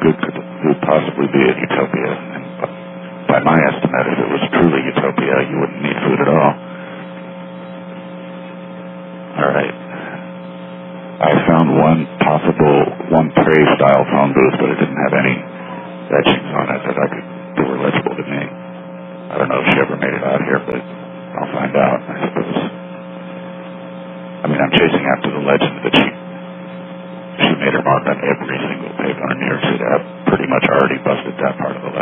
good could it possibly be at Utopia? And by my estimate, if it was truly Utopia, you wouldn't need food at all. All right. I found one Prey-style phone booth, but it didn't have any etchings on it that were legible to me. I don't know if she ever made it out here, but I'll find out, I suppose. I mean, I'm chasing after the legend that she made her mark on every single paper on New York City. I've pretty much already busted that part of the legend.